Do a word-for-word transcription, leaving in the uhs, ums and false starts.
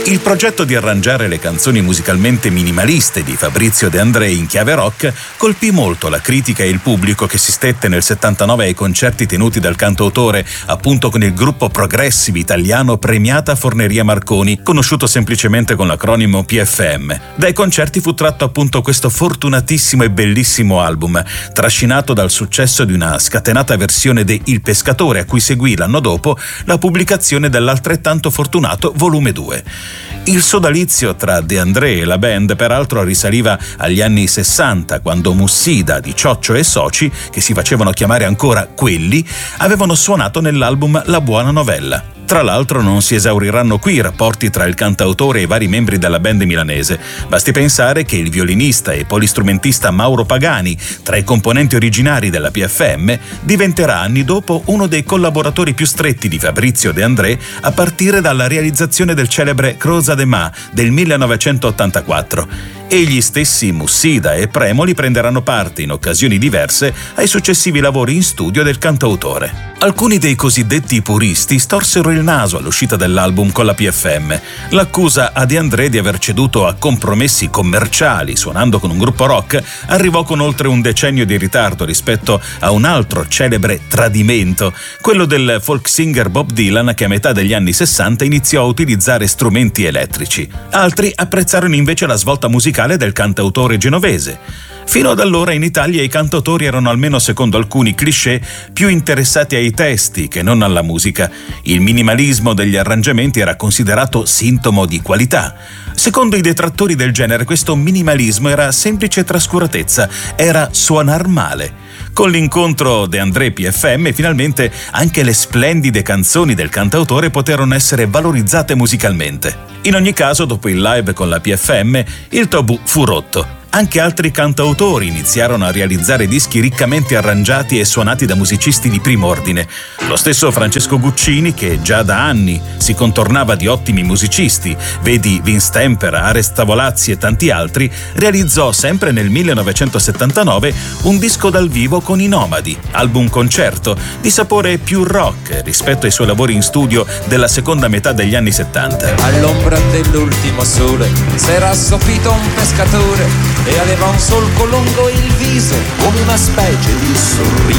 Il progetto di arrangiare le canzoni musicalmente minimaliste di Fabrizio De André in chiave rock colpì molto la critica e il pubblico che si stette nel settantanove ai concerti tenuti dal cantautore, appunto con il gruppo progressive italiano Premiata Forneria Marconi, conosciuto semplicemente con l'acronimo P F M. Dai concerti fu tratto appunto questo fortunatissimo e bellissimo album, trascinato dal successo di una scatenata versione de Il Pescatore, a cui seguì l'anno dopo la pubblicazione dell'altrettanto fortunato volume due. Il sodalizio tra De André e la band peraltro risaliva agli anni sessanta, quando Mussida di Cioccio e Soci, che si facevano chiamare ancora Quelli, avevano suonato nell'album La Buona Novella. Tra l'altro non si esauriranno qui i rapporti tra il cantautore e i vari membri della band milanese. Basti pensare che il violinista e polistrumentista Mauro Pagani, tra i componenti originari della P F M, diventerà anni dopo uno dei collaboratori più stretti di Fabrizio De André, a partire dalla realizzazione del celebre Croza de Ma del millenovecentottantaquattro. E gli stessi Mussida e Premoli prenderanno parte in occasioni diverse ai successivi lavori in studio del cantautore. Alcuni dei cosiddetti puristi storsero il naso all'uscita dell'album con la P F M. L'accusa a De André di aver ceduto a compromessi commerciali suonando con un gruppo rock arrivò con oltre un decennio di ritardo rispetto a un altro celebre tradimento, quello del folk singer Bob Dylan, che a metà degli anni sessanta iniziò a utilizzare strumenti elettrici. Altri apprezzarono invece la svolta musicale del cantautore genovese. Fino ad allora in Italia i cantautori erano, almeno secondo alcuni cliché, più interessati ai testi che non alla musica. Il minimalismo degli arrangiamenti era considerato sintomo di qualità. Secondo i detrattori del genere, questo minimalismo era semplice trascuratezza, era suonar male. Con l'incontro De André P F M, finalmente anche le splendide canzoni del cantautore poterono essere valorizzate musicalmente. In ogni caso, dopo il live con la P F M, il tabù fu rotto. Anche altri cantautori iniziarono a realizzare dischi riccamente arrangiati e suonati da musicisti di primo ordine. Lo stesso Francesco Guccini, che già da anni si contornava di ottimi musicisti, vedi Vince Tempera, Ares Tavolazzi e tanti altri, realizzò sempre nel millenovecentosettantanove un disco dal vivo con i Nomadi, album concerto di sapore più rock rispetto ai suoi lavori in studio della seconda metà degli anni settanta. All'ombra dell'ultimo sole s'era assopito un pescatore e aveva un solco lungo il viso come una specie di sorriso.